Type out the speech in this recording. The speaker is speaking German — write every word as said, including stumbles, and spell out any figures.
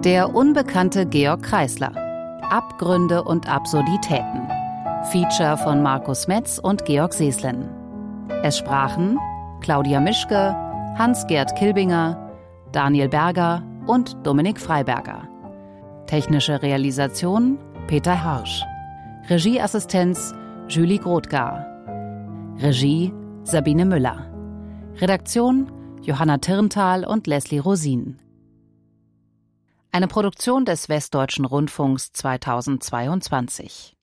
Der unbekannte Georg Kreisler. Abgründe und Absurditäten. Feature von Markus Metz und Georg Seeslen. Es sprachen Claudia Mischke, Hans-Gerd Kilbinger, Daniel Berger und Dominik Freiberger. Technische Realisation Peter Harsch. Regieassistenz Julie Grothgar. Regie Sabine Müller. Redaktion Johanna Tirntal und Leslie Rosin. Eine Produktion des Westdeutschen Rundfunks zweitausendzweiundzwanzig.